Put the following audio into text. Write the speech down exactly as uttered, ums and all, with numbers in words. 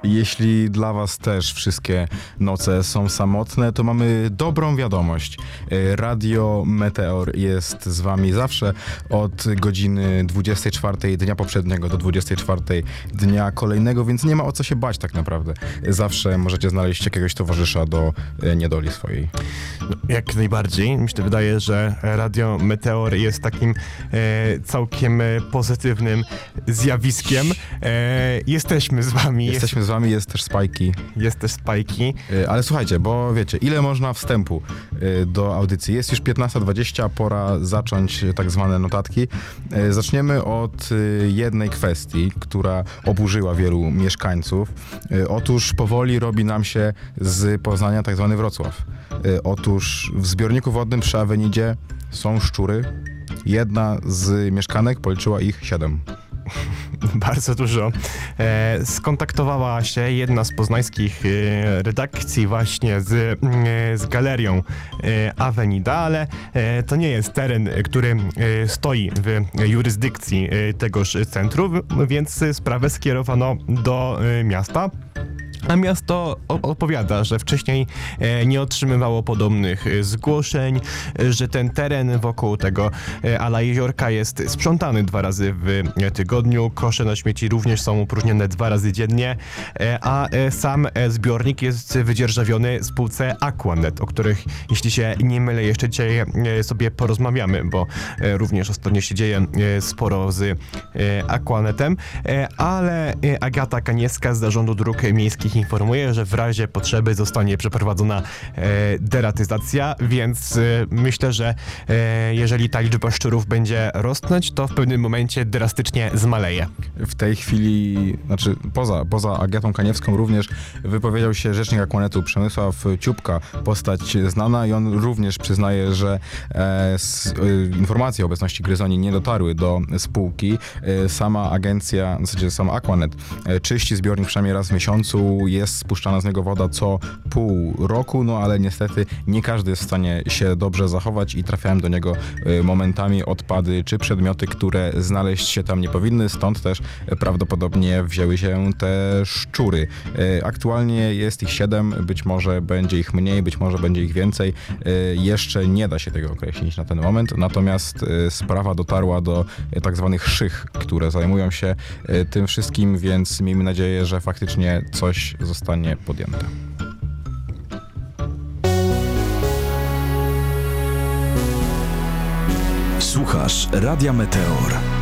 Jeśli dla was też wszystkie noce są samotne, to mamy dobrą wiadomość. Radio Meteor jest z wami zawsze od godziny dwudziestej czwartej dnia poprzedniego do dwudziestej czwartej dnia kolejnego, więc nie ma o co się bać tak naprawdę. Zawsze możecie znaleźć jakiegoś towarzysza do niedoli swojej. No, jak najbardziej. Mi się wydaje, że Radio Meteor jest takim e, całkiem pozytywnym zjawiskiem. E, jesteśmy z wami. Jesteśmy z wami, jest też Spajki. Jest też Spajki. E, ale słuchajcie, bo wiecie, ile można wstępu e, do audycji? Jest już piętnasta dwadzieścia, pora zacząć tak zwane notatki. E, zaczniemy od e, jednej kwestii, która oburzyła wielu mieszkańców. E, otóż powoli robi nam się z Poznania tak zwany Wrocław. E, otóż w zbiorniku wodnym przy Awenidzie są szczury. Jedna z mieszkanek policzyła ich siedem. Bardzo dużo. E, skontaktowała się jedna z poznańskich e, redakcji właśnie z, e, z galerią e, Avenida, ale e, to nie jest teren, który e, stoi w jurysdykcji e, tegoż centrum, więc sprawę skierowano do e, miasta. A miasto opowiada, że wcześniej e, nie otrzymywało podobnych e, zgłoszeń, e, że ten teren wokół tego e, ala jeziorka jest sprzątany dwa razy w e, tygodniu, kosze na śmieci również są opróżnione dwa razy dziennie, e, a e, sam e, zbiornik jest wydzierżawiony spółce Aquanet, o których, jeśli się nie mylę, jeszcze dzisiaj e, sobie porozmawiamy, bo e, również ostatnio się dzieje e, sporo z e, Aquanetem, e, ale e, Agata Kaniewska z Zarządu Dróg Miejskich informuje, że w razie potrzeby zostanie przeprowadzona e, deratyzacja, więc e, myślę, że e, jeżeli ta liczba szczurów będzie rosnąć, to w pewnym momencie drastycznie zmaleje. W tej chwili, znaczy poza, poza Agatą Kaniewską również wypowiedział się rzecznik Aquanetu Przemysław Ciupka, postać znana, i on również przyznaje, że e, s, e, informacje o obecności gryzoni nie dotarły do spółki. E, sama agencja, w zasadzie sam Aquanet e, czyści zbiornik przynajmniej raz w miesiącu, jest spuszczana z niego woda co pół roku, no ale niestety nie każdy jest w stanie się dobrze zachować i trafiają do niego momentami odpady czy przedmioty, które znaleźć się tam nie powinny, stąd też prawdopodobnie wzięły się te szczury. Aktualnie jest ich siedem, być może będzie ich mniej, być może będzie ich więcej. Jeszcze nie da się tego określić na ten moment, natomiast sprawa dotarła do tak zwanych szych, które zajmują się tym wszystkim, więc miejmy nadzieję, że faktycznie coś zostanie podjęte. Słuchasz Radia Meteor.